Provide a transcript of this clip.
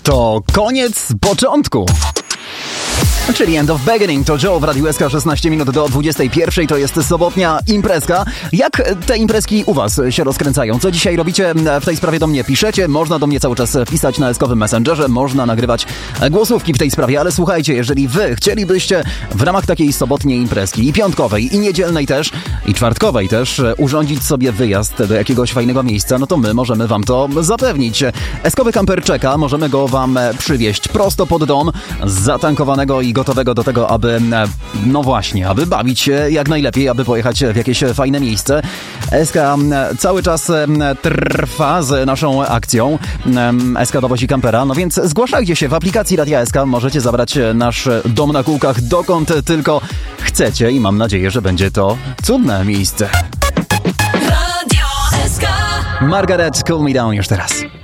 To koniec początku. Czyli End of Beginning, to Joe w Radiu SK, 16 minut do 21. To jest sobotnia imprezka. Jak te imprezki u was się rozkręcają? Co dzisiaj robicie? W tej sprawie do mnie piszecie. Można do mnie cały czas pisać na SK-owym Messengerze. Można nagrywać głosówki w tej sprawie. Ale słuchajcie, jeżeli wy chcielibyście w ramach takiej sobotniej imprezki i piątkowej, i niedzielnej też, i czwartkowej też urządzić sobie wyjazd do jakiegoś fajnego miejsca, no to my możemy wam to zapewnić. SK-owy kamper czeka. Możemy go wam przywieźć prosto pod dom, zatankowanego i gotowego do tego, aby, no właśnie, aby bawić się jak najlepiej, aby pojechać w jakieś fajne miejsce. SK cały czas trwa z naszą akcją. SK dowozi kampera, no więc zgłaszajcie się w aplikacji Radia SK. Możecie zabrać nasz dom na kółkach dokąd tylko chcecie i mam nadzieję, że będzie to cudne miejsce. Radio SK. Margaret, Cool Me Down już teraz.